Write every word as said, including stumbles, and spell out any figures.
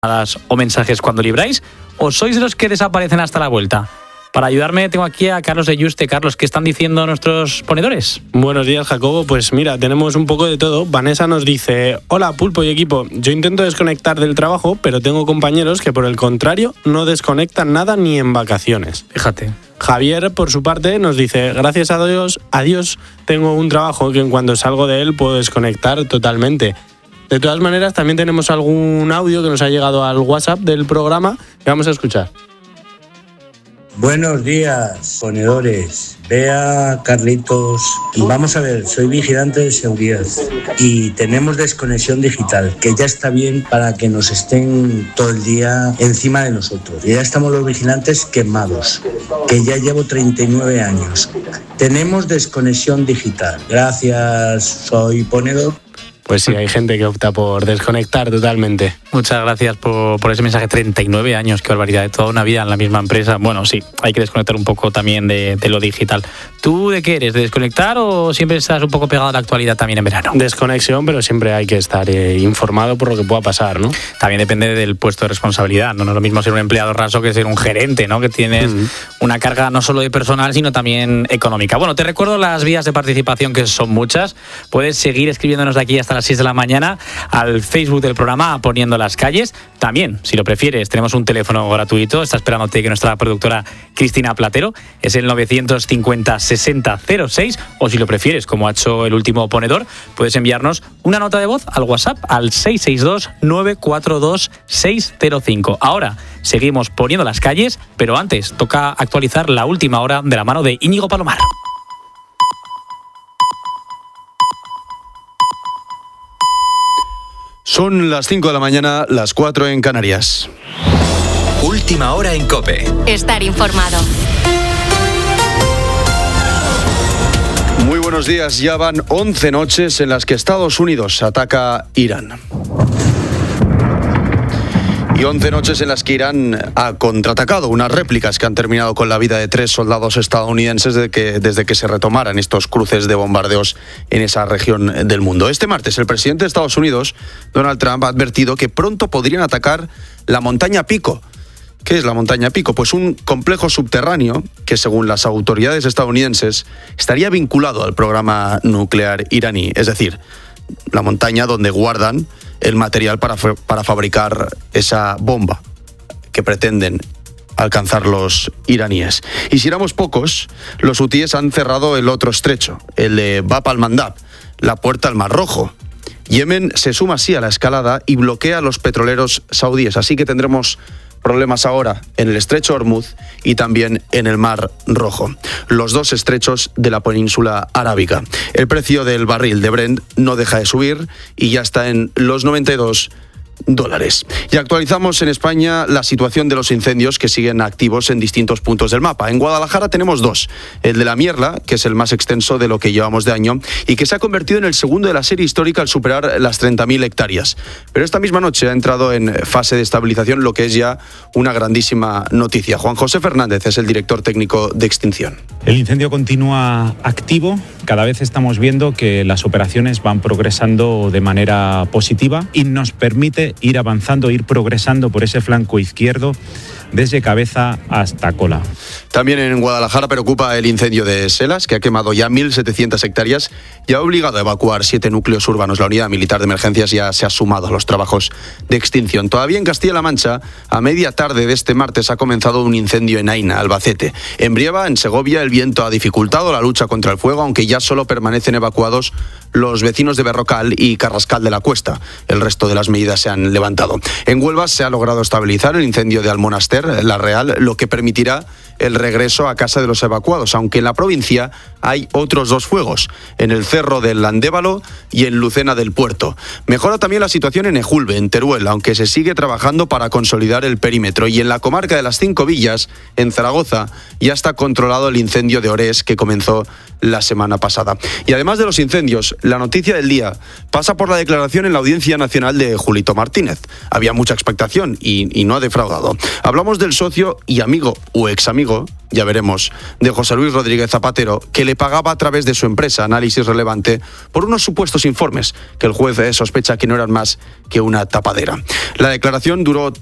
o mensajes cuando libráis, o sois de los que desaparecen hasta la vuelta. Para ayudarme tengo aquí a Carlos de Yuste. Carlos, ¿qué están diciendo nuestros ponedores? Buenos días, Jacobo. Pues mira, tenemos un poco de todo. Vanessa nos dice: hola, Pulpo y equipo. Yo intento desconectar del trabajo, pero tengo compañeros que por el contrario no desconectan nada ni en vacaciones. Fíjate. Javier, por su parte, nos dice: gracias a Dios, a Dios tengo un trabajo que en cuanto salgo de él puedo desconectar totalmente. De todas maneras, también tenemos algún audio que nos ha llegado al WhatsApp del programa que vamos a escuchar. Buenos días, ponedores. Bea, Carlitos. Vamos a ver, soy vigilante de seguridad y tenemos desconexión digital, que ya está bien para que nos estén todo el día encima de nosotros. Y ya estamos los vigilantes quemados, que ya llevo treinta y nueve años. Tenemos desconexión digital. Gracias, soy ponedor. Pues sí, hay gente que opta por desconectar totalmente. Muchas gracias por, por ese mensaje. treinta y nueve años, qué barbaridad, de toda una vida en la misma empresa. Bueno, sí, hay que desconectar un poco también de, de lo digital. ¿Tú de qué eres? ¿De desconectar o siempre estás un poco pegado a la actualidad también en verano? Desconexión, pero siempre hay que estar eh, informado por lo que pueda pasar, ¿no? También depende del puesto de responsabilidad. No es lo mismo ser un empleado raso que ser un gerente, ¿no? Que tienes mm. una carga no solo de personal, sino también económica. Bueno, te recuerdo las vías de participación, que son muchas. Puedes seguir escribiéndonos de aquí hasta las seis de la mañana al Facebook del programa Poniendo las Calles. También, si lo prefieres, tenemos un teléfono gratuito. Está esperándote que nuestra productora Cristina Platero. Es el novecientos cincuenta sesenta cero seis. O si lo prefieres, como ha hecho el último ponedor, puedes enviarnos una nota de voz al WhatsApp al seis seis dos nueve cuatro dos seis cero cinco. Ahora seguimos poniendo las calles, pero antes toca actualizar la última hora de la mano de Íñigo Palomar. Son las cinco de la mañana, las cuatro en Canarias. Última hora en COPE. Estar informado. Muy buenos días. Ya van once noches en las que Estados Unidos ataca Irán. Y once noches en las que Irán ha contraatacado, unas réplicas que han terminado con la vida de tres soldados estadounidenses desde que, desde que se retomaran estos cruces de bombardeos en esa región del mundo. Este martes, el presidente de Estados Unidos, Donald Trump, ha advertido que pronto podrían atacar la montaña Pico. ¿Qué es la montaña Pico? Pues un complejo subterráneo que, según las autoridades estadounidenses, estaría vinculado al programa nuclear iraní. Es decir, la montaña donde guardan el material para, para fabricar esa bomba que pretenden alcanzar los iraníes. Y si éramos pocos, los hutíes han cerrado el otro estrecho, el de Bab al-Mandab, la puerta al Mar Rojo. Yemen se suma así a la escalada y bloquea a los petroleros saudíes, así que tendremos problemas ahora en el estrecho Hormuz y también en el Mar Rojo, los dos estrechos de la península arábiga. El precio del barril de Brent no deja de subir y ya está en los noventa y dos dólares. Y actualizamos en España la situación de los incendios que siguen activos en distintos puntos del mapa. En Guadalajara tenemos dos. El de la Mierla, que es el más extenso de lo que llevamos de año y que se ha convertido en el segundo de la serie histórica al superar las treinta mil hectáreas. Pero esta misma noche ha entrado en fase de estabilización, lo que es ya una grandísima noticia. Juan José Fernández es el director técnico de extinción. El incendio continúa activo. Cada vez estamos viendo que las operaciones van progresando de manera positiva y nos permite ir avanzando, ir progresando por ese flanco izquierdo desde cabeza hasta cola. También en Guadalajara preocupa el incendio de Selas, que ha quemado ya mil setecientas hectáreas y ha obligado a evacuar siete núcleos urbanos. La unidad militar de emergencias ya se ha sumado a los trabajos de extinción. Todavía en Castilla-La Mancha, a media tarde de este martes ha comenzado un incendio en Aina, Albacete. En Brieva, en Segovia, el viento ha dificultado la lucha contra el fuego, aunque ya solo permanecen evacuados los vecinos de Berrocal y Carrascal de la Cuesta. El resto de las medidas se han levantado. En Huelva se ha logrado estabilizar el incendio de Almonaster, La Real, lo que permitirá el regreso a casa de los evacuados, aunque en la provincia hay otros dos fuegos, en el Cerro del Landévalo y en Lucena del Puerto. Mejora también la situación en Ejulbe, en Teruel, aunque se sigue trabajando para consolidar el perímetro. Y en la comarca de las Cinco Villas, en Zaragoza, ya está controlado el incendio de Orés que comenzó la semana pasada. Y además de los incendios, la noticia del día pasa por la declaración en la Audiencia Nacional de Julito Martínez. Había mucha expectación y, y no ha defraudado. Hablamos del socio y amigo o examigo amigo, ya veremos, de José Luis Rodríguez Zapatero, que le pagaba a través de su empresa Análisis Relevante por unos supuestos informes que el juez sospecha que no eran más que una tapadera. La declaración duró